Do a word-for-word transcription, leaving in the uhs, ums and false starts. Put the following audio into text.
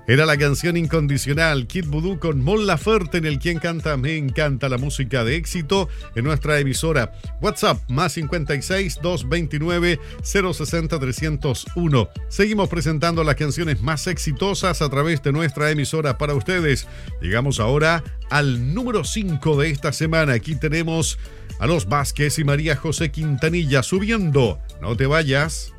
Era la canción Incondicional, Kid Voodoo con Mon Laferte en el Quien Canta Me Encanta, la música de éxito en nuestra emisora. WhatsApp más cincuenta y seis, doscientos veintinueve, cero sesenta, trescientos uno. Seguimos presentando las canciones más exitosas a través de nuestra emisora para ustedes. Llegamos ahora al número cinco de esta semana. Aquí tenemos a Los Vázquez y María José Quintanilla subiendo No te vayas.